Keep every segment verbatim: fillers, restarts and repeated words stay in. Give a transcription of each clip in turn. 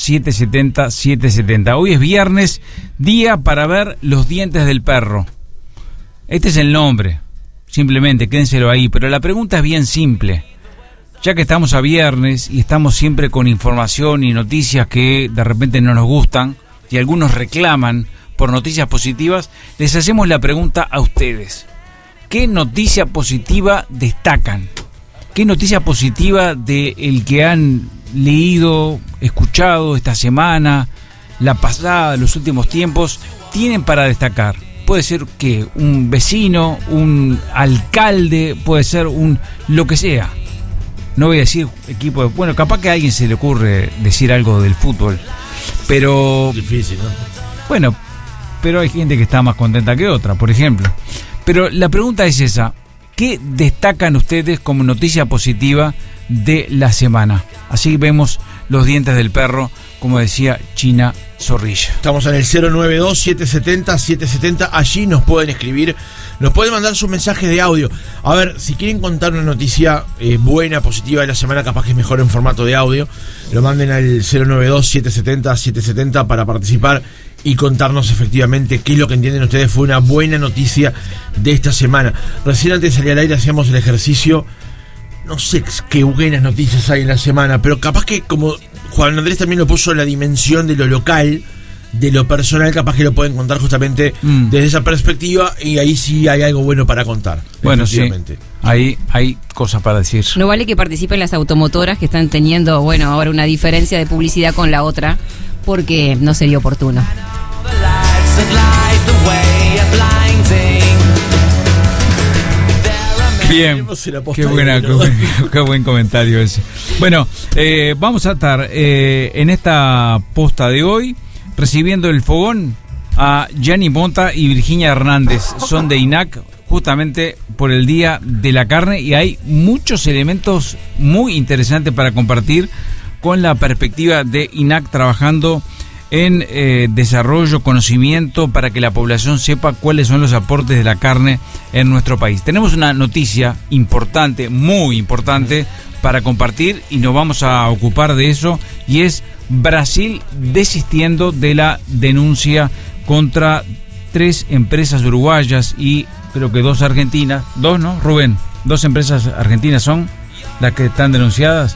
siete siete cero, siete siete cero. Hoy es viernes, día para ver los dientes del perro. Este es el nombre, simplemente quédenselo ahí, pero la pregunta es bien simple. Ya que estamos a viernes y estamos siempre con información y noticias que de repente no nos gustan y algunos reclaman por noticias positivas, les hacemos la pregunta a ustedes. ¿Qué noticia positiva destacan? ¿Qué noticia positiva de el que han leído, escuchado esta semana, la pasada, los últimos tiempos, tienen para destacar? Puede ser que un vecino, un alcalde, puede ser un lo que sea. No voy a decir equipo de... Bueno, capaz que a alguien se le ocurre decir algo del fútbol, pero... Difícil, ¿no? Bueno, pero hay gente que está más contenta que otra, por ejemplo. Pero la pregunta es esa. ¿Qué destacan ustedes como noticia positiva de la semana? Así vemos los dientes del perro, como decía China Zorrilla. Estamos en el cero nueve dos, siete siete cero, siete siete cero. Allí nos pueden escribir, nos pueden mandar sus mensajes de audio. A ver, si quieren contar una noticia eh, buena, positiva de la semana, capaz que es mejor en formato de audio, lo manden al cero nueve dos, siete siete cero, siete siete cero para participar y contarnos efectivamente qué es lo que entienden ustedes fue una buena noticia de esta semana. Recién antes de salir al aire hacíamos el ejercicio. No sé qué buenas noticias hay en la semana, pero capaz que, como Juan Andrés también lo puso, la dimensión de lo local, de lo personal, capaz que lo pueden contar justamente mm. desde esa perspectiva, y ahí sí hay algo bueno para contar. Bueno, sí, ahí hay cosas para decir. No vale que participen las automotoras que están teniendo, bueno, ahora una diferencia de publicidad con la otra, porque no sería oportuno. Bien, qué, buena, qué, buen, qué buen comentario ese. Bueno, eh, vamos a estar eh, en esta posta de hoy recibiendo el fogón a Gianni Monta y Virginia Hernández. Son de I N A C justamente por el Día de la Carne y hay muchos elementos muy interesantes para compartir con la perspectiva de I N A C trabajando en eh, desarrollo, conocimiento para que la población sepa cuáles son los aportes de la carne en nuestro país. Tenemos una noticia importante, muy importante para compartir y nos vamos a ocupar de eso, y es Brasil desistiendo de la denuncia contra tres empresas uruguayas y creo que dos argentinas, dos, ¿no, Rubén? Dos empresas argentinas son las que están denunciadas.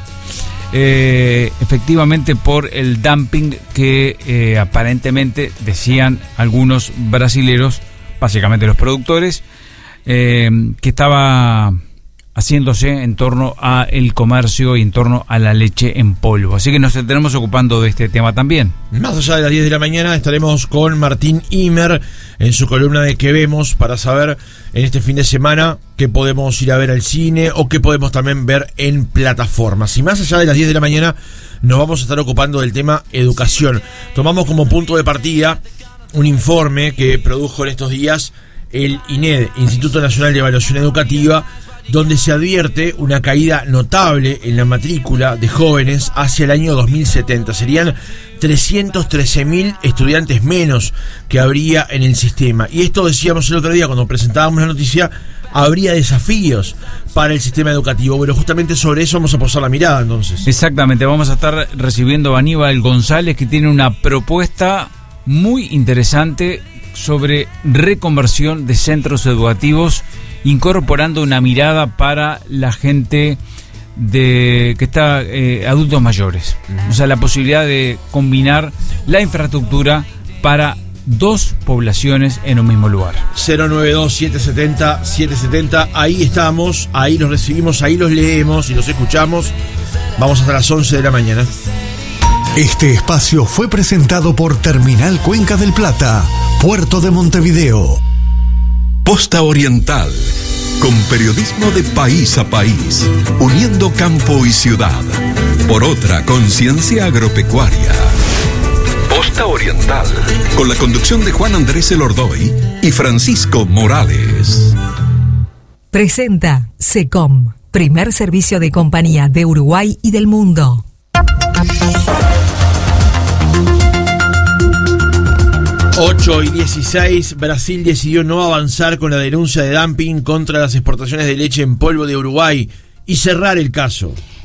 Eh, efectivamente por el dumping que eh, aparentemente decían algunos brasileros, básicamente los productores, eh, que estaba haciéndose en torno a el comercio y en torno a la leche en polvo. Así que nos estaremos ocupando de este tema también. Más allá de las diez de la mañana estaremos con Martín Imer en su columna de ¿Qué vemos?, para saber en este fin de semana qué podemos ir a ver al cine o qué podemos también ver en plataformas. Y más allá de las diez de la mañana nos vamos a estar ocupando del tema educación. Tomamos como punto de partida un informe que produjo en estos días el I N E D, Instituto Nacional de Evaluación Educativa, donde se advierte una caída notable en la matrícula de jóvenes hacia el año dos mil setenta. Serían trescientos trece mil estudiantes menos que habría en el sistema. Y esto decíamos el otro día cuando presentábamos la noticia, habría desafíos para el sistema educativo. Pero justamente sobre eso vamos a posar la mirada entonces. Exactamente, vamos a estar recibiendo a Aníbal González, que tiene una propuesta muy interesante sobre reconversión de centros educativos, incorporando una mirada para la gente de que está eh, adultos mayores. Uh-huh. O sea, la posibilidad de combinar la infraestructura para dos poblaciones en un mismo lugar. cero nueve dos, siete siete cero, siete siete cero, ahí estamos, ahí los recibimos, ahí los leemos y los escuchamos. Vamos hasta las once de la mañana. Este espacio fue presentado por Terminal Cuenca del Plata, Puerto de Montevideo. Posta Oriental, con periodismo de país a país, uniendo campo y ciudad, por otra conciencia agropecuaria. Posta Oriental, con la conducción de Juan Andrés Elordoy y Francisco Morales. Presenta SECOM, primer servicio de compañía de Uruguay y del mundo. ocho y dieciséis, Brasil decidió no avanzar con la denuncia de dumping contra las exportaciones de leche en polvo de Uruguay y cerrar el caso.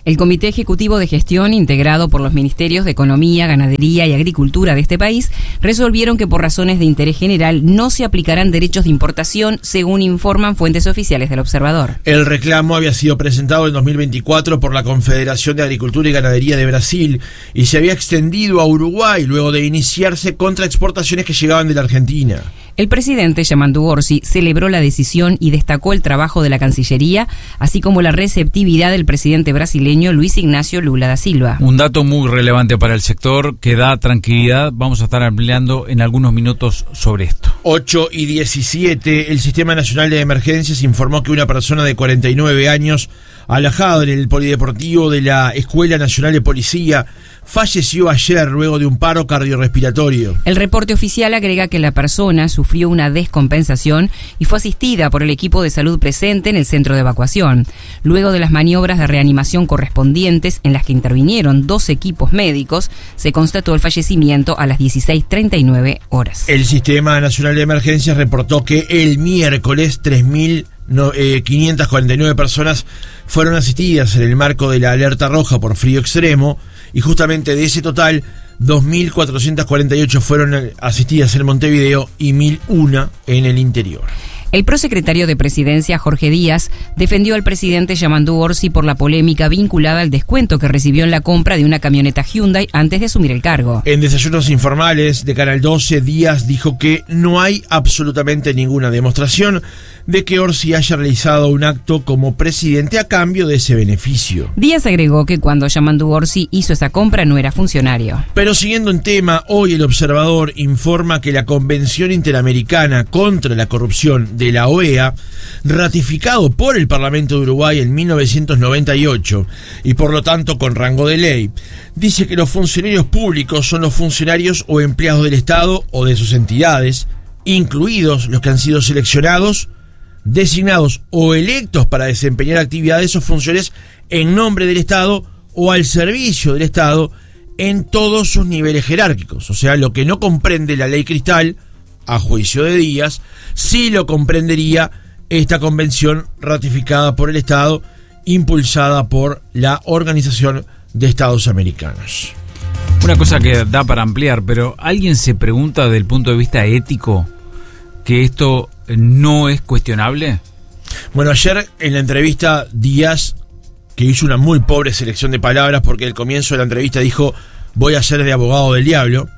El Comité Ejecutivo de Gestión, integrado por los Ministerios de Economía, Ganadería y Agricultura de este país, resolvieron que por razones de interés general no se aplicarán derechos de importación, según informan fuentes oficiales del Observador. El reclamo había sido presentado en dos mil veinticuatro por la Confederación de Agricultura y Ganadería de Brasil y se había extendido a Uruguay luego de iniciarse contra exportaciones que llegaban de la Argentina. El presidente Yamandu Orsi celebró la decisión y destacó el trabajo de la Cancillería, así como la receptividad del presidente brasileño Luis Ignacio Lula da Silva. Un dato muy relevante para el sector que da tranquilidad. Vamos a estar ampliando en algunos minutos sobre esto. ocho y diecisiete, el Sistema Nacional de Emergencias informó que una persona de cuarenta y nueve años, alojado en el polideportivo de la Escuela Nacional de Policía, falleció ayer luego de un paro cardiorrespiratorio. El reporte oficial agrega que la persona sufrió una descompensación y fue asistida por el equipo de salud presente en el centro de evacuación. Luego de las maniobras de reanimación correspondientes, en las que intervinieron dos equipos médicos, se constató el fallecimiento a las dieciséis treinta y nueve horas. El Sistema Nacional de Emergencias reportó que el miércoles tres mil quinientas cuarenta y nueve personas fueron asistidas en el marco de la alerta roja por frío extremo, y justamente de ese total, dos mil cuatrocientas cuarenta y ocho fueron asistidas en Montevideo y mil uno en el interior. El prosecretario de Presidencia, Jorge Díaz, defendió al presidente Yamandu Orsi por la polémica vinculada al descuento que recibió en la compra de una camioneta Hyundai antes de asumir el cargo. En Desayunos Informales de Canal doce, Díaz dijo que no hay absolutamente ninguna demostración de que Orsi haya realizado un acto como presidente a cambio de ese beneficio. Díaz agregó que cuando Yamandu Orsi hizo esa compra no era funcionario. Pero siguiendo en tema, hoy el Observador informa que la Convención Interamericana contra la Corrupción de la O E A, ratificado por el Parlamento de Uruguay en mil novecientos noventa y ocho y por lo tanto con rango de ley, dice que los funcionarios públicos son los funcionarios o empleados del Estado o de sus entidades, incluidos los que han sido seleccionados, designados o electos para desempeñar actividades o funciones en nombre del Estado o al servicio del Estado en todos sus niveles jerárquicos. O sea, lo que no comprende la ley Cristal, a juicio de Díaz, sí lo comprendería esta convención ratificada por el Estado, impulsada por la Organización de Estados Americanos. Una cosa que da para ampliar, pero ¿alguien se pregunta desde el punto de vista ético que esto no es cuestionable? Bueno, ayer en la entrevista Díaz, que hizo una muy pobre selección de palabras porque al comienzo de la entrevista dijo voy a ser de abogado del diablo,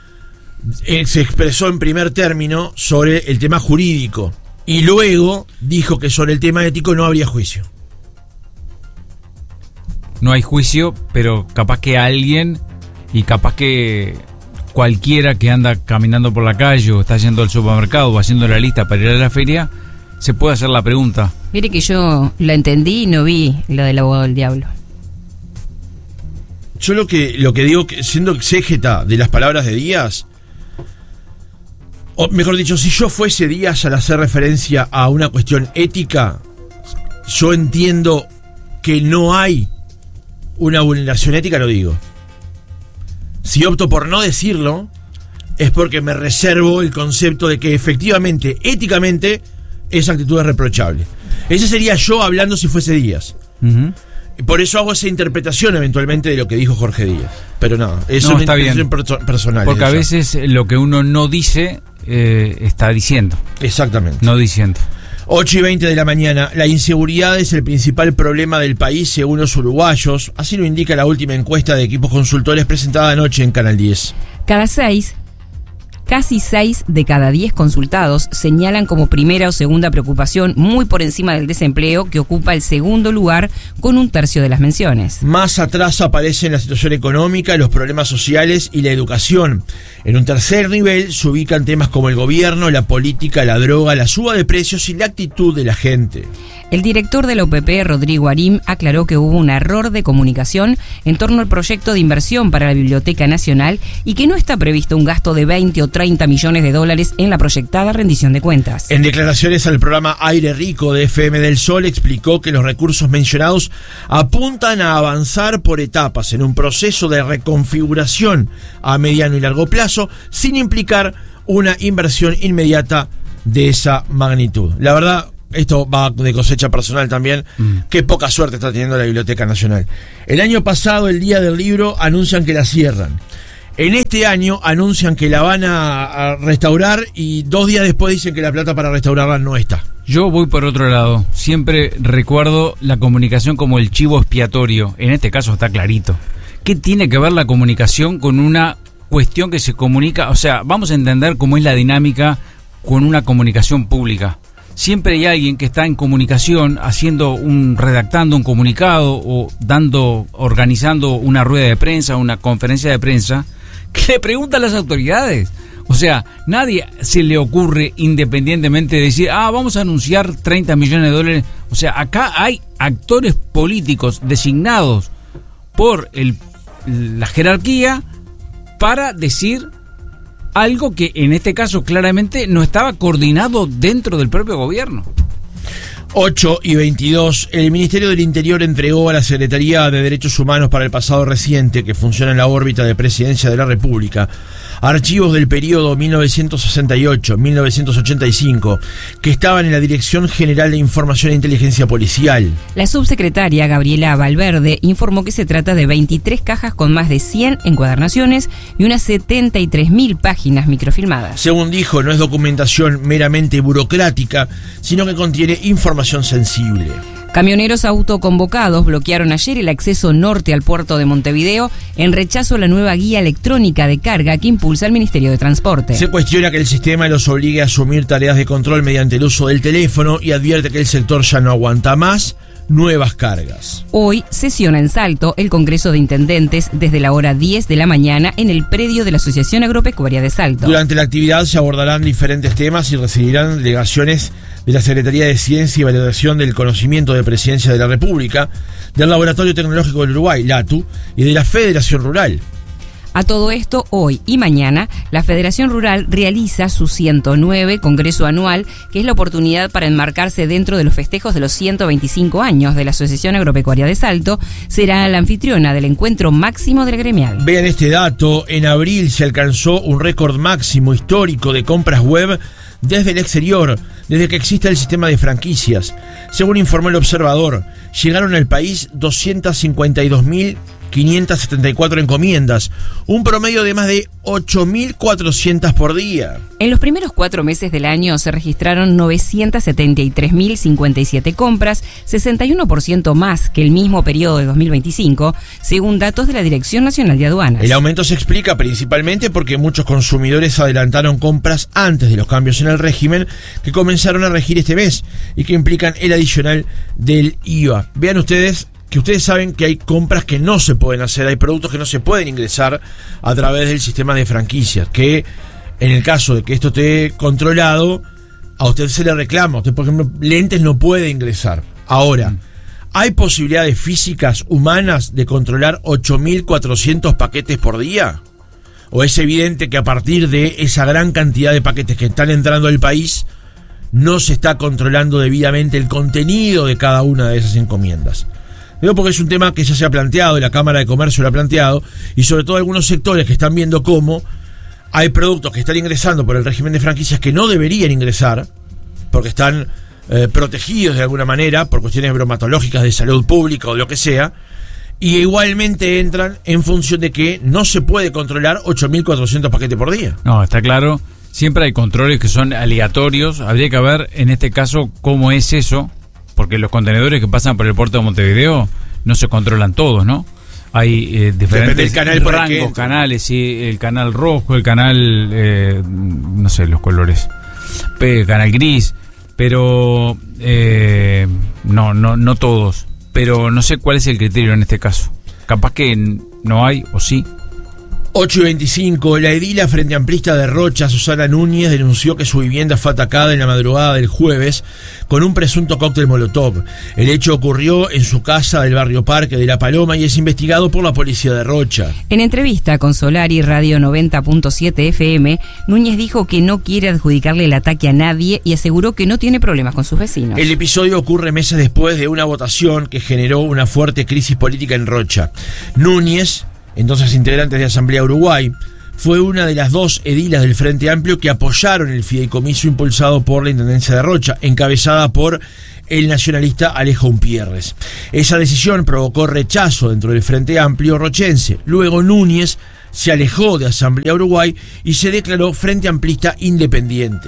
eh, se expresó en primer término sobre el tema jurídico y luego dijo que sobre el tema ético no habría juicio. No hay juicio, pero capaz que alguien y capaz que cualquiera que anda caminando por la calle o está yendo al supermercado o haciendo la lista para ir a la feria, se puede hacer la pregunta. Mire que yo la entendí y no vi la del abogado del diablo. Yo lo que, lo que digo, siendo exégeta de las palabras de Díaz, o mejor dicho, si yo fuese Díaz al hacer referencia a una cuestión ética, yo entiendo que no hay una vulneración ética, lo digo. Si opto por no decirlo, es porque me reservo el concepto de que efectivamente, éticamente, esa actitud es reprochable. Ese sería yo hablando si fuese Díaz. Uh-huh. Por eso hago esa interpretación eventualmente de lo que dijo Jorge Díaz. Pero no, eso no, es una interpretación per- personal. Porque a veces lo que uno no dice, eh, está diciendo. Exactamente. No diciendo. ocho y veinte de la mañana. La inseguridad es el principal problema del país según los uruguayos. Así lo indica la última encuesta de equipos consultores presentada anoche en Canal diez. Cada seis, casi seis de cada diez consultados señalan como primera o segunda preocupación, muy por encima del desempleo, que ocupa el segundo lugar con un tercio de las menciones. Más atrás aparecen la situación económica, los problemas sociales y la educación. En un tercer nivel se ubican temas como el gobierno, la política, la droga, la suba de precios y la actitud de la gente. El director de la O P P, Rodrigo Arim, aclaró que hubo un error de comunicación en torno al proyecto de inversión para la Biblioteca Nacional y que no está previsto un gasto de veinte o treinta millones de dólares en la proyectada rendición de cuentas. En declaraciones al programa Aire Rico de F M del Sol, explicó que los recursos mencionados apuntan a avanzar por etapas en un proceso de reconfiguración a mediano y largo plazo, sin implicar una inversión inmediata de esa magnitud. La verdad, esto va de cosecha personal también, mm. qué poca suerte está teniendo la Biblioteca Nacional. El año pasado, el día del libro, anuncian que la cierran. En este año anuncian que la van a, a restaurar y dos días después dicen que la plata para restaurarla no está. Yo voy por otro lado. Siempre recuerdo la comunicación como el chivo expiatorio. En este caso está clarito. ¿Qué tiene que ver la comunicación con una cuestión que se comunica? O sea, vamos a entender cómo es la dinámica con una comunicación pública. Siempre hay alguien que está en comunicación haciendo un, redactando un comunicado o dando, organizando una rueda de prensa, una conferencia de prensa, que le pregunta a las autoridades. O sea, nadie se le ocurre independientemente de decir, ah, vamos a anunciar treinta millones de dólares. O sea, acá hay actores políticos designados por el, la jerarquía para decir algo que en este caso claramente no estaba coordinado dentro del propio gobierno. ocho y veintidós, el Ministerio del Interior entregó a la Secretaría de Derechos Humanos para el pasado reciente, que funciona en la órbita de Presidencia de la República, archivos del periodo mil novecientos sesenta y ocho a mil novecientos ochenta y cinco, que estaban en la Dirección General de Información e Inteligencia Policial. La subsecretaria Gabriela Valverde informó que se trata de veintitrés cajas con más de cien encuadernaciones y unas setenta y tres mil páginas microfilmadas. Según dijo, no es documentación meramente burocrática, sino que contiene información sensible. Camioneros autoconvocados bloquearon ayer el acceso norte al puerto de Montevideo en rechazo a la nueva guía electrónica de carga que impulsa el Ministerio de Transporte. Se cuestiona que el sistema los obligue a asumir tareas de control mediante el uso del teléfono y advierte que el sector ya no aguanta más nuevas cargas. Hoy sesiona en Salto el Congreso de Intendentes desde la hora diez de la mañana en el predio de la Asociación Agropecuaria de Salto. Durante la actividad se abordarán diferentes temas y recibirán delegaciones de la Secretaría de Ciencia y Validación del Conocimiento de Presidencia de la República, del Laboratorio Tecnológico del Uruguay, LATU, y de la Federación Rural. A todo esto, hoy y mañana, la Federación Rural realiza su ciento nueve Congreso Anual, que es la oportunidad para enmarcarse dentro de los festejos de los ciento veinticinco años de la Asociación Agropecuaria de Salto. Será la anfitriona del encuentro máximo del gremial. Vean este dato, en abril se alcanzó un récord máximo histórico de compras web desde el exterior, desde que existe el sistema de franquicias. Según informó el Observador, llegaron al país doscientas cincuenta y dos mil quinientas setenta y cuatro encomiendas, un promedio de más de ocho mil cuatrocientas por día. En los primeros cuatro meses del año se registraron novecientas setenta y tres mil cincuenta y siete compras, sesenta y uno por ciento más que el mismo periodo de dos mil veinticinco, según datos de la Dirección Nacional de Aduanas. El aumento se explica principalmente porque muchos consumidores adelantaron compras antes de los cambios en el régimen que comenzaron a regir este mes y que implican el adicional del I V A. Vean ustedes que ustedes saben que hay compras que no se pueden hacer, hay productos que no se pueden ingresar a través del sistema de franquicias, que en el caso de que esto esté controlado, a usted se le reclama. Usted, por ejemplo, lentes no puede ingresar. Ahora, ¿hay posibilidades físicas, humanas, de controlar ocho mil cuatrocientos paquetes por día? ¿O es evidente que a partir de esa gran cantidad de paquetes que están entrando al país, no se está controlando debidamente el contenido de cada una de esas encomiendas? Digo porque es un tema que ya se ha planteado, y la Cámara de Comercio lo ha planteado, y sobre todo algunos sectores que están viendo cómo hay productos que están ingresando por el régimen de franquicias que no deberían ingresar, porque están eh, protegidos de alguna manera, por cuestiones bromatológicas de salud pública o lo que sea, y igualmente entran en función de que no se puede controlar ocho mil cuatrocientos paquetes por día. No, está claro, siempre hay controles que son aleatorios, habría que ver en este caso cómo es eso, porque los contenedores que pasan por el puerto de Montevideo no se controlan todos, ¿no? Hay eh, diferentes canal rangos, canales, sí, el canal rojo, el canal, eh, no sé, los colores, el canal gris, pero eh, no, no, no todos. Pero no sé cuál es el criterio en este caso. Capaz que no hay, o sí. ocho y veinticinco, la edila frente amplista de Rocha, Susana Núñez, denunció que su vivienda fue atacada en la madrugada del jueves con un presunto cóctel molotov. El hecho ocurrió en su casa del barrio Parque de La Paloma y es investigado por la policía de Rocha. En entrevista con Solari Radio noventa punto siete F M, Núñez dijo que no quiere adjudicarle el ataque a nadie y aseguró que no tiene problemas con sus vecinos. El episodio ocurre meses después de una votación que generó una fuerte crisis política en Rocha. Núñez, entonces integrantes de Asamblea Uruguay, fue una de las dos edilas del Frente Amplio que apoyaron el fideicomiso impulsado por la Intendencia de Rocha, encabezada por el nacionalista Alejo Umpierres. Esa decisión provocó rechazo dentro del Frente Amplio rochense. Luego Núñez se alejó de Asamblea Uruguay y se declaró Frente Amplista independiente.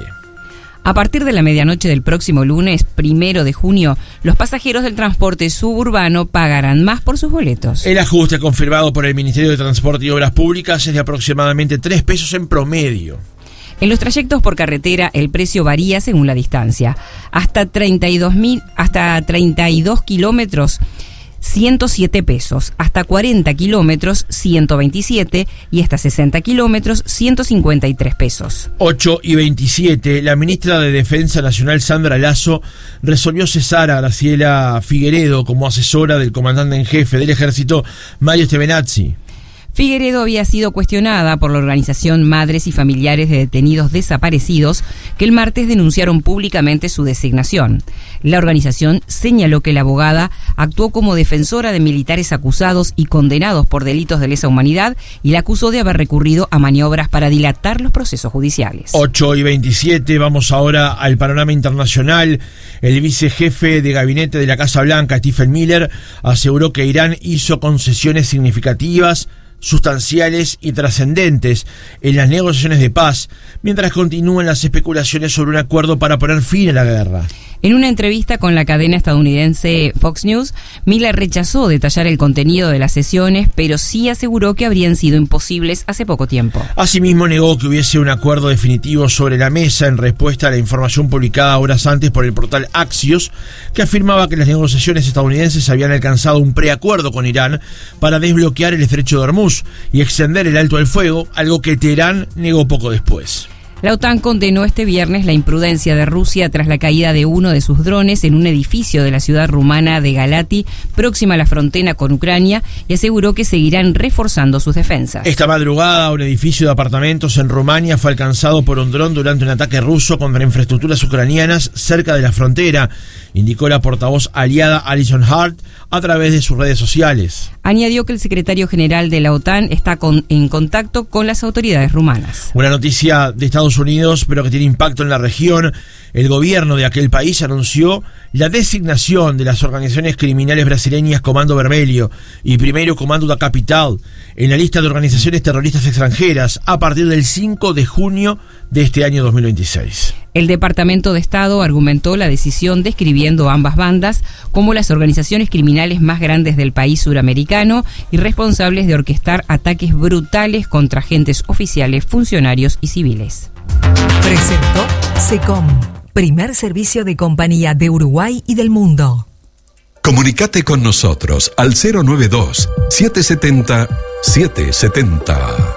A partir de la medianoche del próximo lunes, primero de junio, los pasajeros del transporte suburbano pagarán más por sus boletos. El ajuste confirmado por el Ministerio de Transporte y Obras Públicas es de aproximadamente tres pesos en promedio. En los trayectos por carretera, el precio varía según la distancia. Hasta treinta y dos mil, hasta treinta y dos kilómetros, ciento siete pesos, hasta cuarenta kilómetros, ciento veintisiete y hasta sesenta kilómetros, ciento cincuenta y tres pesos. ocho y veintisiete, la ministra de Defensa Nacional, Sandra Lasso, resolvió cesar a Graciela Figueredo como asesora del comandante en jefe del ejército, Mario Stevenazzi. Figueredo había sido cuestionada por la organización Madres y Familiares de Detenidos Desaparecidos, que el martes denunciaron públicamente su designación. La organización señaló que la abogada actuó como defensora de militares acusados y condenados por delitos de lesa humanidad y la acusó de haber recurrido a maniobras para dilatar los procesos judiciales. ocho y veintisiete, vamos ahora al panorama internacional. El vicejefe de gabinete de la Casa Blanca, Stephen Miller, aseguró que Irán hizo concesiones significativas, sustanciales y trascendentes en las negociaciones de paz, mientras continúan las especulaciones sobre un acuerdo para poner fin a la guerra. En una entrevista con la cadena estadounidense Fox News, Miller rechazó detallar el contenido de las sesiones, pero sí aseguró que habrían sido imposibles hace poco tiempo. Asimismo, negó que hubiese un acuerdo definitivo sobre la mesa en respuesta a la información publicada horas antes por el portal Axios, que afirmaba que las negociaciones estadounidenses habían alcanzado un preacuerdo con Irán para desbloquear el estrecho de Hormuz y extender el alto al fuego, algo que Teherán negó poco después. La OTAN condenó este viernes la imprudencia de Rusia tras la caída de uno de sus drones en un edificio de la ciudad rumana de Galati, próxima a la frontera con Ucrania, y aseguró que seguirán reforzando sus defensas. Esta madrugada, un edificio de apartamentos en Rumania fue alcanzado por un dron durante un ataque ruso contra infraestructuras ucranianas cerca de la frontera, indicó la portavoz aliada Alison Hart a través de sus redes sociales. Añadió que el secretario general de la OTAN está con, en contacto con las autoridades rumanas. Una noticia de Estados Unidos, pero que tiene impacto en la región. El gobierno de aquel país anunció la designación de las organizaciones criminales brasileñas Comando Vermelho y Primero Comando da Capital en la lista de organizaciones terroristas extranjeras a partir del cinco de junio de este año dos mil veintiséis. El Departamento de Estado argumentó la decisión describiendo a ambas bandas como las organizaciones criminales más grandes del país suramericano y responsables de orquestar ataques brutales contra agentes oficiales, funcionarios y civiles. Presentó SECOM, primer servicio de compañía de Uruguay y del mundo. Comunicate con nosotros al cero nueve dos, siete siete cero, siete siete cero.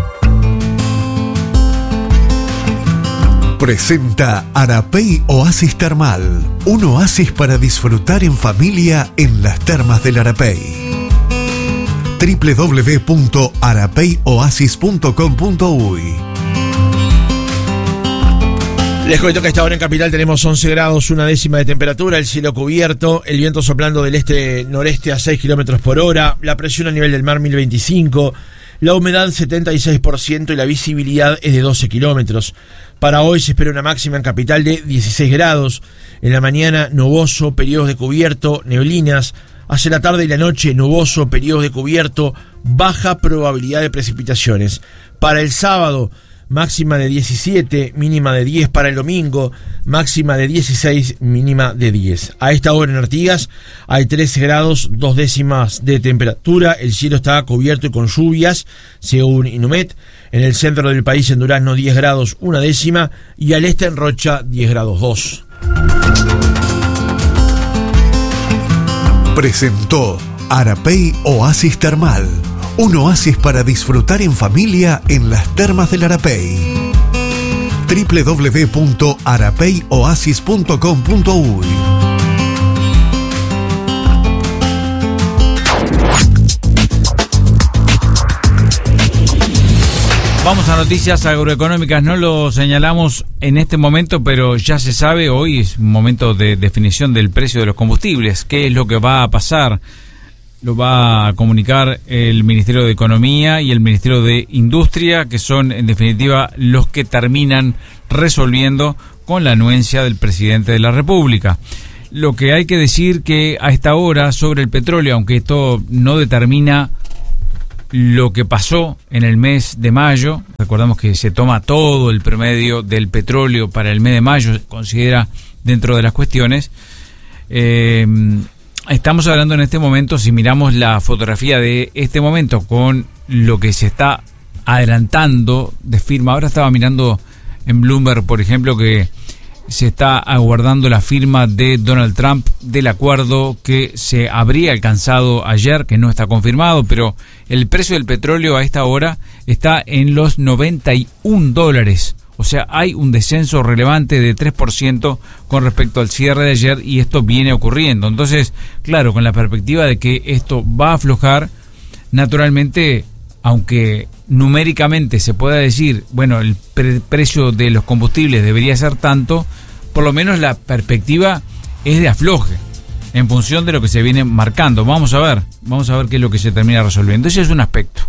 Presenta Arapey Oasis Termal, un oasis para disfrutar en familia en las termas del Arapey. doble u doble u doble u punto arapey oasis punto com punto uy. Les cuento que a esta hora en Capital tenemos once grados, una décima de temperatura, el cielo cubierto, el viento soplando del este-noreste a seis kilómetros por hora, la presión a nivel del mar mil veinticinco, la humedad setenta y seis por ciento y la visibilidad es de doce kilómetros. Para hoy se espera una máxima en Capital de dieciséis grados. En la mañana, nuboso, periodos de cubierto, neblinas. Hacia la tarde y la noche, nuboso, periodos de cubierto, baja probabilidad de precipitaciones. Para el sábado, máxima de diecisiete, mínima de diez para el domingo, máxima de dieciséis, mínima de diez. A esta hora en Artigas hay trece grados, dos décimas de temperatura, el cielo está cubierto y con lluvias, según Inumet. En el centro del país, en Durazno, diez grados, una décima, y al este en Rocha, diez grados, dos. Presentó Arapey Oasis Termal, un oasis para disfrutar en familia en las termas del Arapey. doble u doble u doble u punto arapey oasis punto com punto uy. Vamos a noticias agroeconómicas, no lo señalamos en este momento, pero ya se sabe, hoy es un momento de definición del precio de los combustibles, qué es lo que va a pasar lo va a comunicar el Ministerio de Economía y el Ministerio de Industria, que son en definitiva los que terminan resolviendo con la anuencia del presidente de la República. Lo que hay que decir que a esta hora sobre el petróleo, aunque esto no determina lo que pasó en el mes de mayo, recordamos que se toma todo el promedio del petróleo para el mes de mayo, se considera dentro de las cuestiones. Eh, estamos hablando en este momento, si miramos la fotografía de este momento con lo que se está adelantando de firma, ahora estaba mirando en Bloomberg, por ejemplo, que se está aguardando la firma de Donald Trump del acuerdo que se habría alcanzado ayer, que no está confirmado, pero el precio del petróleo a esta hora está en los noventa y un dólares. O sea, hay un descenso relevante de tres por ciento con respecto al cierre de ayer, y esto viene ocurriendo. Entonces, claro, con la perspectiva de que esto va a aflojar, naturalmente, aunque numéricamente se pueda decir, bueno, el pre- precio de los combustibles debería ser tanto, por lo menos la perspectiva es de afloje en función de lo que se viene marcando. Vamos a ver, vamos a ver qué es lo que se termina resolviendo. Ese es un aspecto.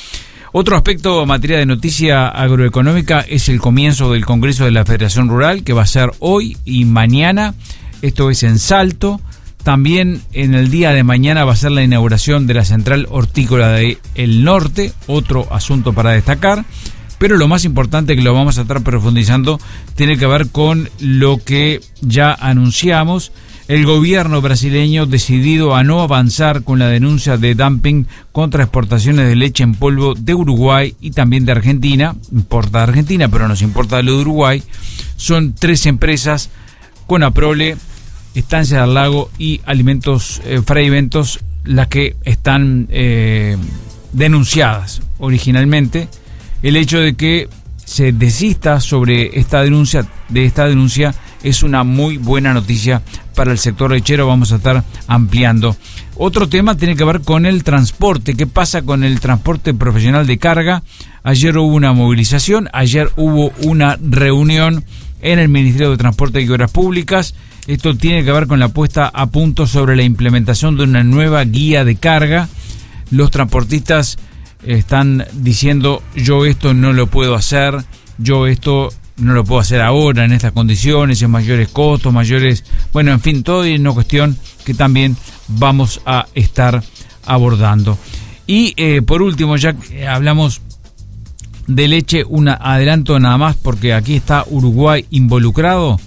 Otro aspecto en materia de noticia agroeconómica es el comienzo del Congreso de la Federación Rural, que va a ser hoy y mañana. Esto es en Salto. También en el día de mañana va a ser la inauguración de la Central Hortícola del Norte, otro asunto para destacar. Pero lo más importante, que lo vamos a estar profundizando, tiene que ver con lo que ya anunciamos. El gobierno brasileño decidido a no avanzar con la denuncia de dumping contra exportaciones de leche en polvo de Uruguay y también de Argentina. Importa de Argentina, pero nos importa lo de Uruguay. Son tres empresas: Conaprole, Estancia del Lago y Alimentos eh, Fraiventos, las que están eh, denunciadas originalmente. El hecho de que se desista sobre esta denuncia, de esta denuncia, es una muy buena noticia para el sector lechero. Vamos a estar ampliando. Otro tema tiene que ver con el transporte. ¿Qué pasa con el transporte profesional de carga? Ayer hubo una movilización, ayer hubo una reunión en el Ministerio de Transporte y Obras Públicas. Esto tiene que ver con la puesta a punto sobre la implementación de una nueva guía de carga. Los transportistas están diciendo: yo esto no lo puedo hacer, yo esto no lo puedo hacer ahora en estas condiciones, en mayores costos, mayores... Bueno, en fin, todo es una cuestión que también vamos a estar abordando. Y eh, por último, ya que hablamos de leche, un adelanto nada más, porque aquí está Uruguay involucrado.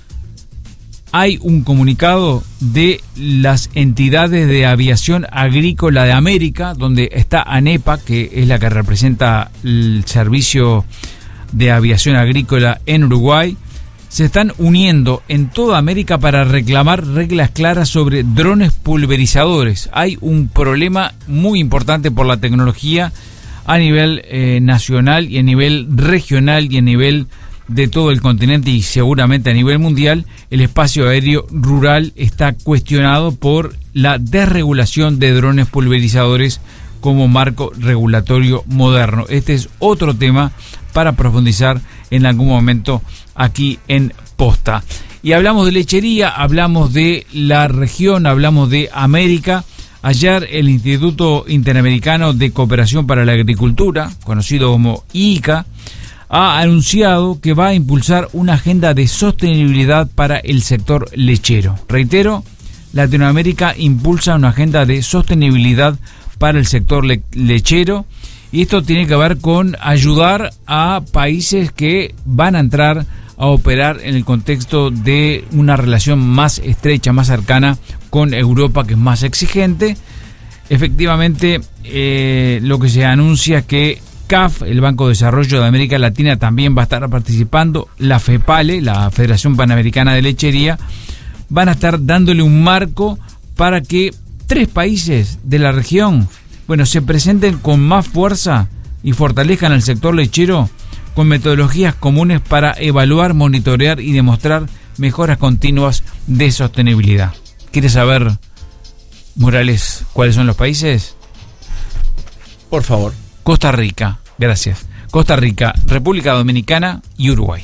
Hay un comunicado de las entidades de aviación agrícola de América, donde está ANEPA, que es la que representa el servicio de aviación agrícola en Uruguay. Se están uniendo en toda América para reclamar reglas claras sobre drones pulverizadores. Hay un problema muy importante por la tecnología a nivel eh, nacional y a nivel regional y a nivel de todo el continente y seguramente a nivel mundial. El espacio aéreo rural está cuestionado por la desregulación de drones pulverizadores como marco regulatorio moderno. Este es otro tema para profundizar en algún momento aquí en Posta. Y hablamos de lechería, hablamos de la región, hablamos de América. Ayer el Instituto Interamericano de Cooperación para la Agricultura, conocido como I I C A, ha anunciado que va a impulsar una agenda de sostenibilidad para el sector lechero. Reitero, Latinoamérica impulsa una agenda de sostenibilidad para el sector le- lechero, y esto tiene que ver con ayudar a países que van a entrar a operar en el contexto de una relación más estrecha, más cercana con Europa, que es más exigente. Efectivamente, eh, lo que se anuncia es que C A F, el Banco de Desarrollo de América Latina, también va a estar participando. La FEPALE, la Federación Panamericana de Lechería, van a estar dándole un marco para que tres países de la región, bueno, se presenten con más fuerza y fortalezcan al sector lechero con metodologías comunes para evaluar, monitorear y demostrar mejoras continuas de sostenibilidad. ¿Quieres saber, Morales, cuáles son los países? Por favor. Costa Rica, gracias. Costa Rica, República Dominicana y Uruguay.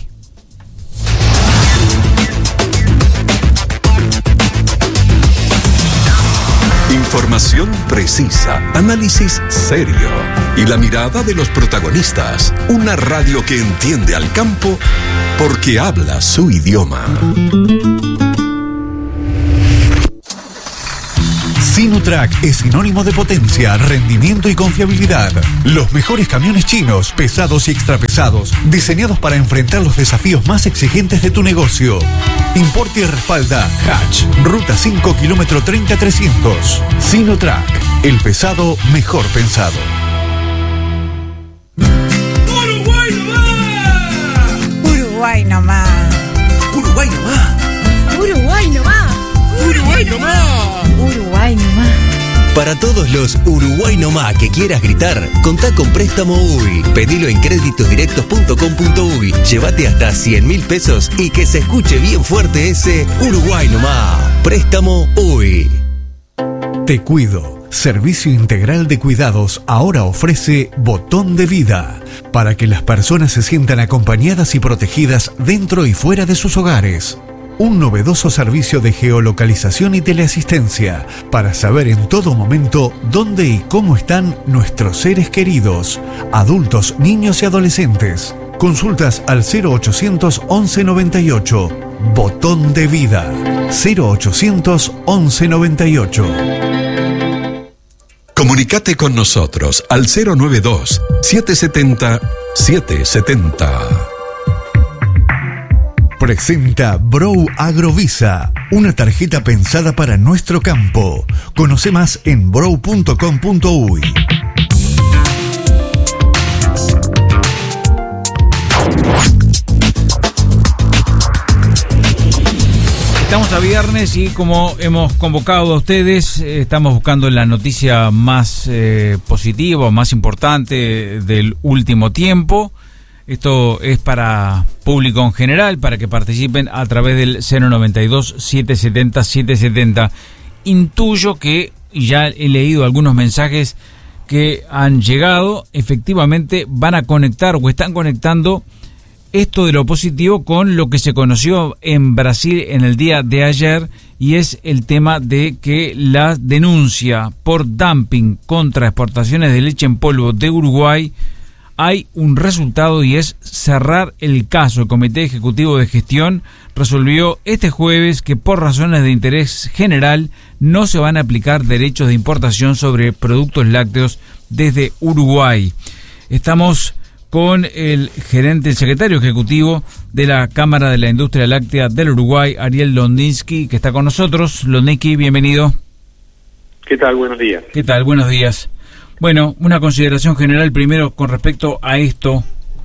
Información precisa, análisis serio y la mirada de los protagonistas. Una radio que entiende al campo porque habla su idioma. Sinotrack es sinónimo de potencia, rendimiento y confiabilidad. Los mejores camiones chinos, pesados y extrapesados, diseñados para enfrentar los desafíos más exigentes de tu negocio. Importa y respalda Hatch, Ruta cinco, kilómetro treinta trescientos. Sinotrack, el pesado mejor pensado. ¡Uruguay nomás! Uruguay nomás. ¡Uruguay nomás! Uruguay nomás. ¡Uruguay nomás! Uruguay nomás. Para todos los Uruguay nomás que quieras gritar, contá con Préstamo U Y. Pedilo en créditosdirectos punto com punto u y. Llévate hasta cien mil pesos y que se escuche bien fuerte ese Uruguay nomás. Préstamo U Y. Te Cuido, servicio integral de cuidados, ahora ofrece Botón de Vida, para que las personas se sientan acompañadas y protegidas dentro y fuera de sus hogares. Un novedoso servicio de geolocalización y teleasistencia para saber en todo momento dónde y cómo están nuestros seres queridos, adultos, niños y adolescentes. Consultas al cero ochocientos once noventa y ocho. Botón de Vida. cero ochocientos once noventa y ocho. Comunicate con nosotros al cero noventa y dos, setecientos setenta, setecientos setenta. Presenta Brow Agrovisa, una tarjeta pensada para nuestro campo. Conoce más en brow punto com punto u y. Estamos a viernes y como hemos convocado a ustedes, eh, estamos buscando la noticia más eh, positiva, más importante del último tiempo. Esto es para público en general, para que participen a través del cero noventa y dos, setecientos setenta, setecientos setenta. Intuyo que, y ya he leído algunos mensajes que han llegado, efectivamente van a conectar o están conectando esto de lo positivo con lo que se conoció en Brasil en el día de ayer, y es el tema de que la denuncia por dumping contra exportaciones de leche en polvo de Uruguay, hay un resultado y es cerrar el caso. El Comité Ejecutivo de Gestión resolvió este jueves que por razones de interés general no se van a aplicar derechos de importación sobre productos lácteos desde Uruguay. Estamos con el gerente, el secretario ejecutivo de la Cámara de la Industria Láctea del Uruguay, Ariel Londinsky, que está con nosotros. Londinsky, bienvenido. ¿Qué tal? Buenos días. ¿Qué tal? Buenos días. Bueno, una consideración general primero con respecto a esto.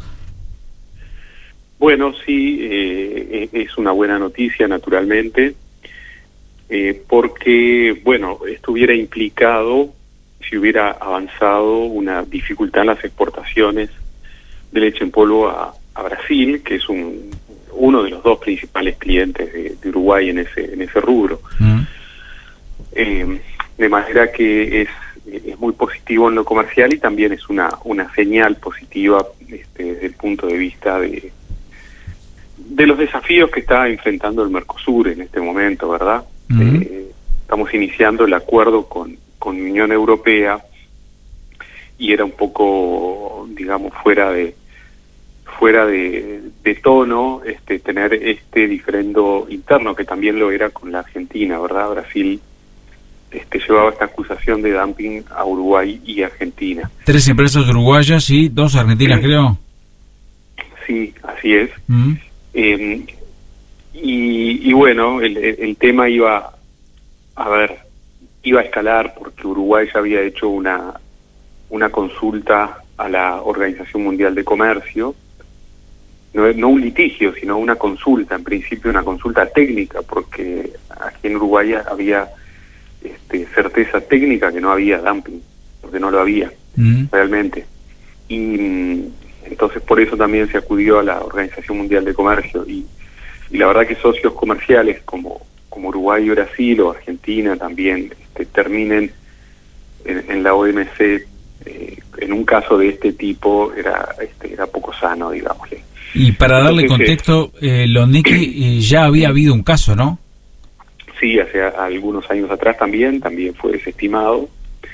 Bueno, sí, eh, es una buena noticia, naturalmente, eh, porque, bueno, esto hubiera implicado, si hubiera avanzado, una dificultad en las exportaciones de leche en polvo a, a Brasil, que es un uno de los dos principales clientes de, de Uruguay en ese en ese rubro. Mm. Eh, de manera que es es muy positivo en lo comercial y también es una una señal positiva este, desde el punto de vista de de los desafíos que está enfrentando el Mercosur en este momento, ¿verdad? Uh-huh. Eh, estamos iniciando el acuerdo con con Unión Europea y era un poco, digamos, fuera de fuera de, de tono este tener este diferendo interno, que también lo era con la Argentina, ¿verdad? Brasil Este, llevaba esta acusación de dumping a Uruguay y Argentina. Tres empresas uruguayas y dos argentinas, sí, creo. Sí, así es. Mm. Eh, y, y bueno, el, el tema iba, a ver, iba a escalar porque Uruguay ya había hecho una, una consulta a la Organización Mundial de Comercio, no, no un litigio, sino una consulta, en principio una consulta técnica, porque aquí en Uruguay había Este, certeza técnica que no había dumping, porque no lo había mm. realmente, y entonces por eso también se acudió a la Organización Mundial de Comercio, y, y la verdad que socios comerciales como, como Uruguay y Brasil o Argentina también este, terminen en, en la O M C eh, en un caso de este tipo era este, era poco sano, digámosle. Y para darle entonces, contexto, eh, Londinsky, eh, ya había habido un caso, ¿no? sí, hace a, algunos años atrás también, también fue desestimado.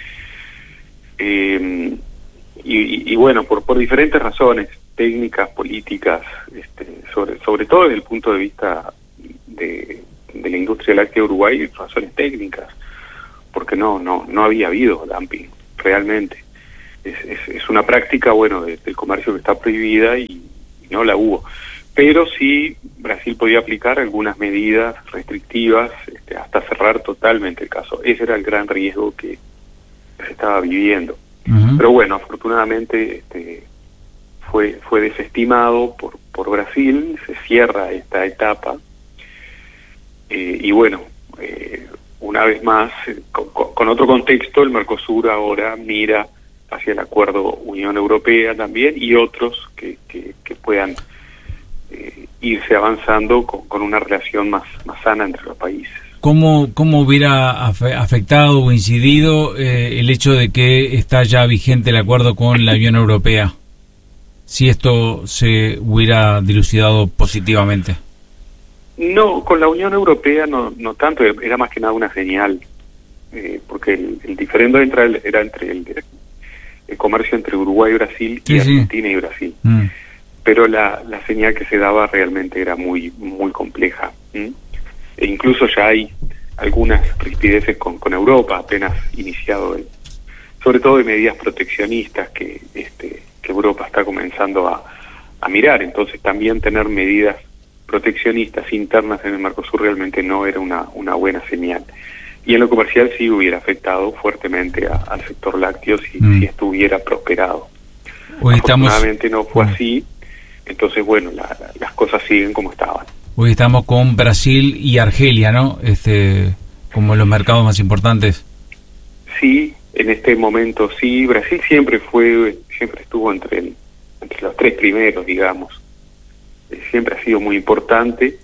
Eh, y, y bueno, por, por diferentes razones, técnicas, políticas, este, sobre, sobre todo desde el punto de vista de, de la industria láctea de Uruguay, razones técnicas, porque no, no, no había habido dumping, realmente. Es, es, es una práctica, bueno, de, del comercio que está prohibida y, y no la hubo. Pero sí, Brasil podía aplicar algunas medidas restrictivas, este, hasta cerrar totalmente el caso. Ese era el gran riesgo que se estaba viviendo. Uh-huh. Pero bueno, afortunadamente este, fue fue desestimado por, por Brasil, se cierra esta etapa. Eh, y bueno, eh, una vez más, eh, con, con otro contexto, el Mercosur ahora mira hacia el acuerdo Unión Europea también y otros que, que, que puedan eh, irse avanzando con, con una relación más, más sana entre los países. ¿Cómo, cómo hubiera afectado o incidido eh, el hecho de que está ya vigente el acuerdo con la Unión Europea? Si esto se hubiera dilucidado positivamente. No, con la Unión Europea no, no tanto, era más que nada una señal, eh, porque el, el diferendo era, era entre el, el comercio entre Uruguay y Brasil y sí, Argentina sí. y Brasil. Mm. Pero la, la señal que se daba realmente era muy muy compleja. ¿Mm? E incluso ya hay algunas rispideces con, con Europa, apenas iniciado, el, sobre todo de medidas proteccionistas que este que Europa está comenzando a, a mirar. Entonces también tener medidas proteccionistas internas en el Mercosur realmente no era una, una buena señal. Y en lo comercial sí hubiera afectado fuertemente a, al sector lácteo si, mm. si esto hubiera prosperado. Hoy Afortunadamente estamos... no fue así, entonces bueno, la, la, las cosas siguen como estaban. Hoy estamos con Brasil y Argelia, ¿no? Este, como los mercados más importantes. Sí, en este momento sí. Brasil siempre fue, siempre estuvo entre, el, entre los tres primeros, digamos. Eh, siempre ha sido muy importante.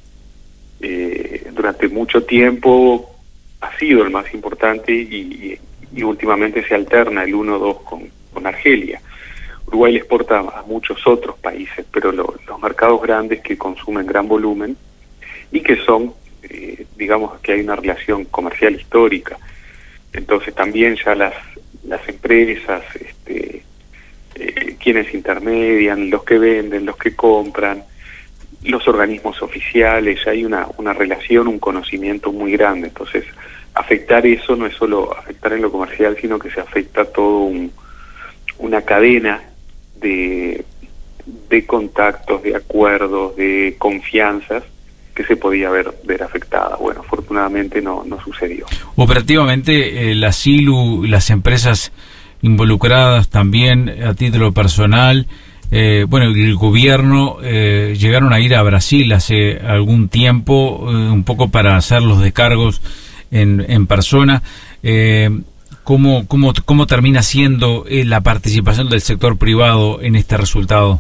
Eh, durante mucho tiempo ha sido el más importante y, y, y últimamente se alterna el uno dos con, con Argelia. Uruguay le exporta a muchos otros países, pero lo, los mercados grandes que consumen gran volumen y que son, eh, digamos que hay una relación comercial histórica. Entonces también ya las las empresas, este, eh, quienes intermedian, los que venden, los que compran, los organismos oficiales, ya hay una, una relación, un conocimiento muy grande. Entonces afectar eso no es solo afectar en lo comercial, sino que se afecta todo un, una cadena de, de contactos, de acuerdos, de confianzas que se podía ver, ver afectada. Bueno, afortunadamente no, no sucedió. Operativamente, eh, la SILU y las empresas involucradas también a título personal, eh, bueno, el gobierno eh, llegaron a ir a Brasil hace algún tiempo, eh, un poco para hacer los descargos en, en persona. Eh, ¿cómo, cómo, ¿Cómo termina siendo eh, la participación del sector privado en este resultado?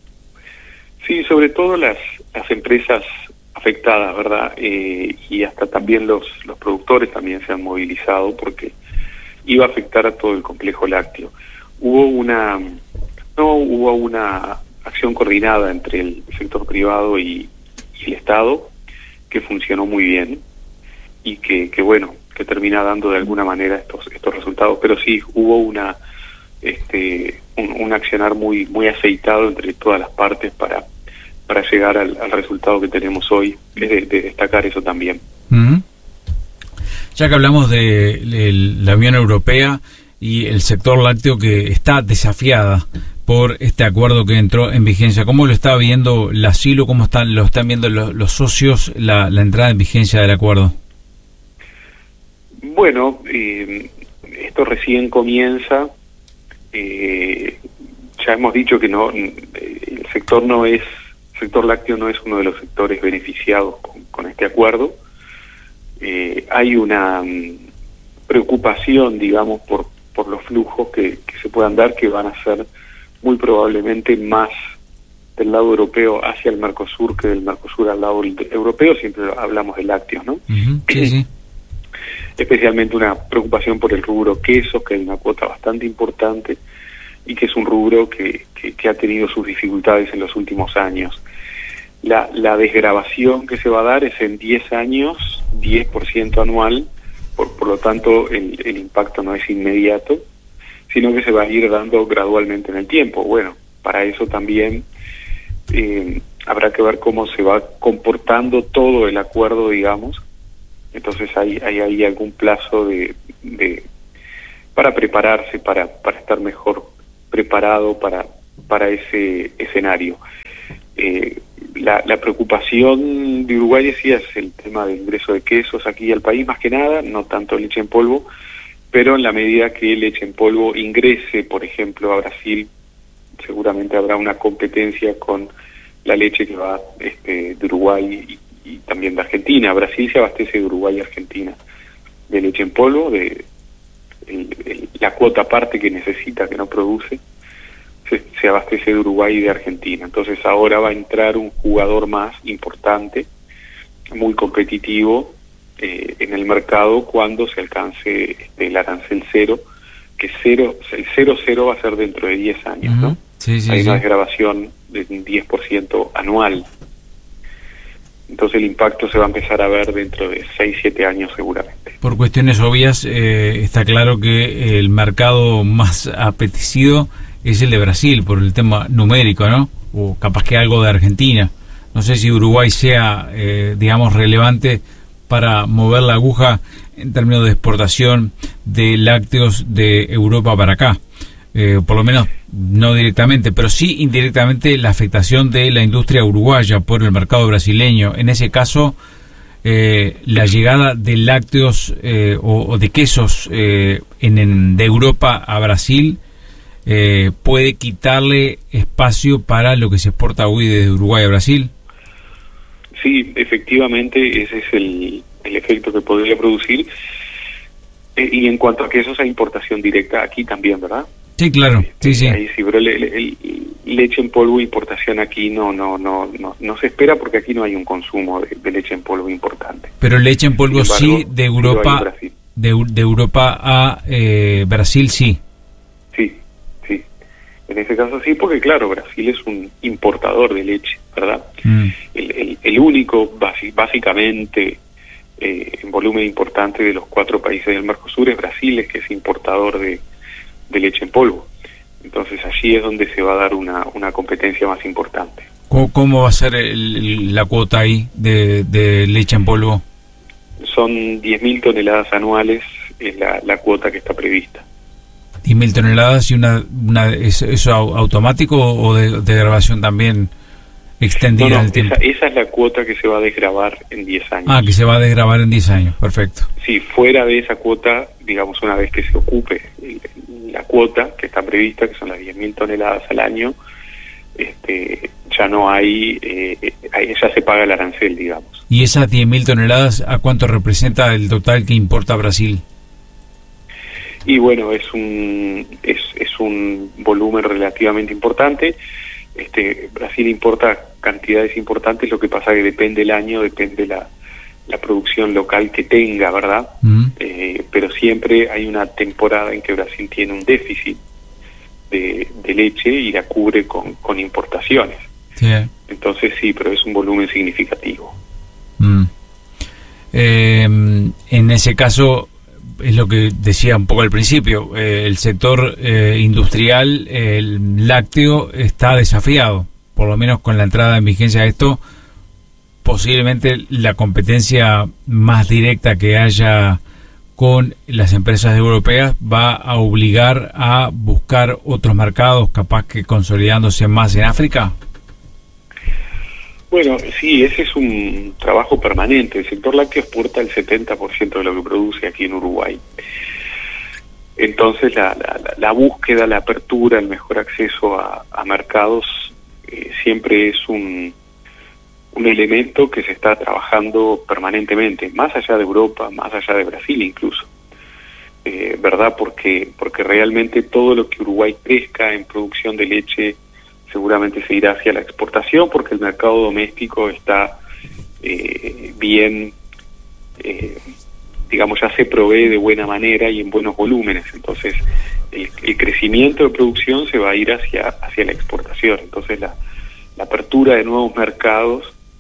Sí, sobre todo las, las empresas afectadas, ¿verdad? Eh, y hasta también los, los productores también se han movilizado porque iba a afectar a todo el complejo lácteo. Hubo una no hubo una acción coordinada entre el sector privado y, y el Estado que funcionó muy bien y que, que bueno, que termina dando de alguna manera estos estos resultados, pero sí hubo una este un, un accionar muy muy aceitado entre todas las partes para para llegar al, al resultado que tenemos hoy, es de, de destacar eso también. Uh-huh. Ya que hablamos de, de la Unión Europea y el sector lácteo que está desafiada por este acuerdo que entró en vigencia, ¿cómo lo está viendo la SILU? ¿Cómo están, lo están viendo los, los socios la, la entrada en vigencia del acuerdo? Bueno, eh, esto recién comienza. Eh, ya hemos dicho que no, el sector no es El sector lácteo no es uno de los sectores beneficiados con, con este acuerdo. Eh, hay una um, preocupación, digamos, por, por los flujos que, que se puedan dar, que van a ser muy probablemente más del lado europeo hacia el Mercosur que del Mercosur al lado europeo. Siempre hablamos de lácteos, ¿no? Uh-huh, sí, sí. Especialmente una preocupación por el rubro quesos, que hay una cuota bastante importante y que es un rubro que, que, que ha tenido sus dificultades en los últimos años. La, la desgravación que se va a dar es en diez años diez por ciento anual, por, por lo tanto el, el impacto no es inmediato, sino que se va a ir dando gradualmente en el tiempo. Bueno, para eso también eh, habrá que ver cómo se va comportando todo el acuerdo, digamos. Entonces hay hay, hay algún plazo de, de para prepararse, para, para estar mejor preparado para, para ese escenario. Eh, la, la preocupación de Uruguay, decía, es el tema del ingreso de quesos aquí al país, más que nada, no tanto leche en polvo, pero en la medida que leche en polvo ingrese, por ejemplo, a Brasil, seguramente habrá una competencia con la leche que va este, de Uruguay y, y también de Argentina. Brasil se abastece de Uruguay y Argentina de leche en polvo, de el, el, la cuota parte que necesita, que no produce, se, se abastece de Uruguay y de Argentina. Entonces ahora va a entrar un jugador más importante, muy competitivo, Eh, en el mercado cuando se alcance este, el arancel cero, que cero, el cero cero va a ser dentro de diez años, uh-huh. ¿no? Sí, sí, Hay sí. una desgravación de un diez por ciento anual. Entonces el impacto se va a empezar a ver dentro de seis siete años seguramente. Por cuestiones obvias, eh, está claro que el mercado más apetecido es el de Brasil, por el tema numérico, ¿no? O capaz que algo de Argentina. No sé si Uruguay sea, eh, digamos, relevante para mover la aguja en términos de exportación de lácteos de Europa para acá. Eh, por lo menos no directamente, pero sí indirectamente la afectación de la industria uruguaya por el mercado brasileño. En ese caso, eh, la llegada de lácteos eh, o, o de quesos eh, en, en, de Europa a Brasil eh, puede quitarle espacio para lo que se exporta hoy desde Uruguay a Brasil. Sí, efectivamente, ese es el, el efecto que podría producir. Eh, y en cuanto a quesos, hay importación directa aquí también, ¿verdad? Sí, claro. Sí, sí. Ahí sí, pero el, el, el leche en polvo importación aquí no no no no no se espera, porque aquí no hay un consumo de, de leche en polvo importante. Pero leche en polvo embargo, sí de Europa sí de, de Europa a eh, Brasil sí. Sí, sí. En ese caso sí, porque claro, Brasil es un importador de leche, ¿verdad? Mm. El, el, el único, básicamente, eh, en volumen importante de los cuatro países del Mercosur es Brasil, es que es importador de, de leche en polvo. Entonces allí es donde se va a dar una, una competencia más importante. ¿Cómo, cómo va a ser el, el, la cuota ahí de, de leche en polvo? Son diez mil toneladas anuales, es la, la cuota que está prevista. diez mil toneladas y una, una ¿es eso automático o de, de grabación también extendida no, no, en el tiempo? Esa, esa es la cuota que se va a desgravar en diez años. Ah, que se va a desgravar en diez años, perfecto. Sí, fuera de esa cuota, digamos, una vez que se ocupe la cuota que está prevista, que son las diez mil toneladas al año, este, ya no hay, eh, ya se paga el arancel, digamos. ¿Y esas diez mil toneladas a cuánto representa el total que importa Brasil? Y bueno, es un es, es un volumen relativamente importante. Este, Brasil importa cantidades importantes, lo que pasa que depende el año, depende la, la producción local que tenga, ¿verdad? Mm. Eh, pero siempre hay una temporada en que Brasil tiene un déficit de, de leche y la cubre con, con importaciones. Sí. Entonces sí, pero es un volumen significativo. Mm. Eh, en ese caso, es lo que decía un poco al principio, eh, el sector eh, industrial, eh, el lácteo, está desafiado, por lo menos con la entrada en vigencia de esto. Posiblemente la competencia más directa que haya con las empresas europeas va a obligar a buscar otros mercados, capaz que consolidándose más en África. Bueno, sí, ese es un trabajo permanente. El sector lácteo exporta el setenta por ciento de lo que produce aquí en Uruguay. Entonces la, la, la búsqueda, la apertura, el mejor acceso a, a mercados eh, siempre es un, un elemento que se está trabajando permanentemente, más allá de Europa, más allá de Brasil incluso. Eh, ¿Verdad? Porque, porque realmente todo lo que Uruguay crezca en producción de leche seguramente se irá hacia la exportación, porque el mercado doméstico está eh, bien, eh, digamos, ya se provee de buena manera y en buenos volúmenes. Entonces el, el crecimiento de producción se va a ir hacia hacia la exportación. Entonces la, la apertura de nuevos mercados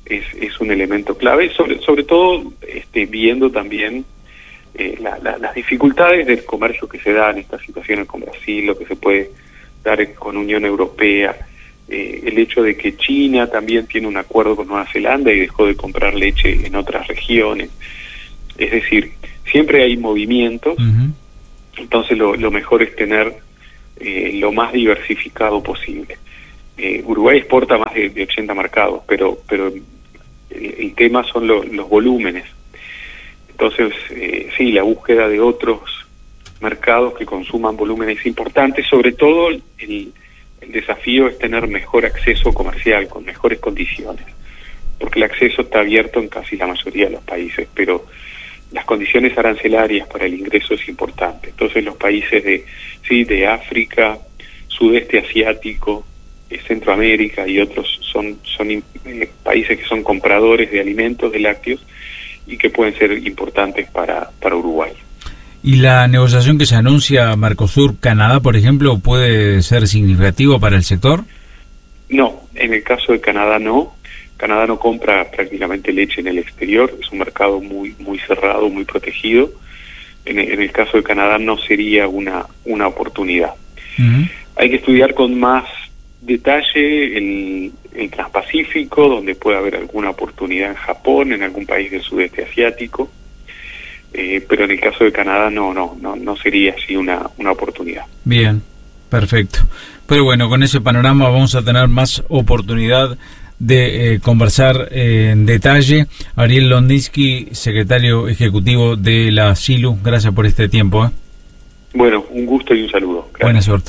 es, es un elemento clave, sobre, sobre todo este, viendo también eh, la, la, las dificultades del comercio que se da en estas situaciones con Brasil, lo que se puede dar con Unión Europea, eh, el hecho de que China también tiene un acuerdo con Nueva Zelanda y dejó de comprar leche en otras regiones. Es decir, siempre hay movimientos, uh-huh. Entonces lo, lo mejor es tener eh, lo más diversificado posible. Eh, Uruguay exporta más de, de ochenta mercados, pero pero el, el tema son lo, los volúmenes. Entonces, eh, sí, la búsqueda de otros mercados que consuman volúmenes importantes, sobre todo el, el desafío es tener mejor acceso comercial, con mejores condiciones, porque el acceso está abierto en casi la mayoría de los países, pero las condiciones arancelarias para el ingreso es importante. Entonces los países de sí de África, sudeste asiático, eh, Centroamérica y otros son son eh, países que son compradores de alimentos, de lácteos, y que pueden ser importantes para, para Uruguay. ¿Y la negociación que se anuncia Mercosur-Canadá, por ejemplo, puede ser significativo para el sector? No, en el caso de Canadá no. Canadá no compra prácticamente leche en el exterior, es un mercado muy muy cerrado, muy protegido. En el, en el caso de Canadá no sería una, una oportunidad. Uh-huh. Hay que estudiar con más detalle el, el Transpacífico, donde puede haber alguna oportunidad en Japón, en algún país del sudeste asiático, eh, pero en el caso de Canadá no no no no sería así una, una oportunidad. Bien, perfecto. Pero bueno, con ese panorama vamos a tener más oportunidad de eh, conversar eh, en detalle. Ariel Londinsky, secretario ejecutivo de la SILU, gracias por este tiempo. ¿eh? Bueno, un gusto y un saludo. Gracias. Buena suerte.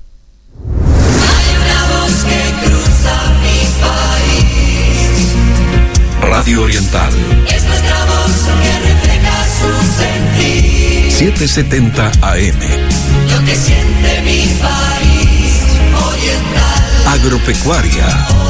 Hay una voz que cruza mi país. Radio Oriental. Es nuestra voz que refleja su sentir. setecientos setenta A M. Lo que siente mi país oriental. Agropecuaria.